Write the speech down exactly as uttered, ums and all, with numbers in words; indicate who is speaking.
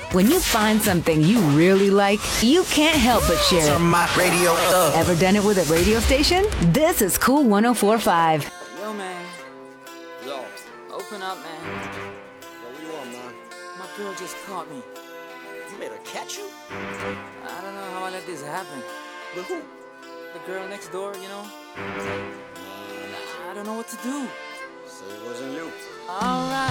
Speaker 1: When you find something you really like, you can't help but share it.
Speaker 2: Turn my radio up.
Speaker 1: Ever done it with a radio station? This is Cool one oh four point five.
Speaker 3: Yo, man.
Speaker 4: Yo.
Speaker 3: Open up, man.
Speaker 4: Yo, what you want, man?
Speaker 3: My girl just caught me.
Speaker 4: You made her catch you?
Speaker 3: I don't know how I let this happen.
Speaker 4: With who?
Speaker 3: The girl next door, you know? I don't know what to do.
Speaker 4: So it wasn't you.
Speaker 3: All right.